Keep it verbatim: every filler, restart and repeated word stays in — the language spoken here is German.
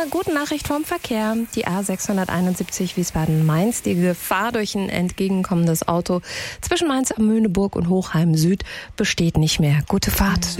gute Nachricht vom Verkehr. Die A sechshunderteinundsiebzig Wiesbaden-Mainz, die Gefahr durch ein entgegenkommendes Auto zwischen Mainz am Möhneburg und Hochheim Süd besteht nicht mehr. Gute Fahrt.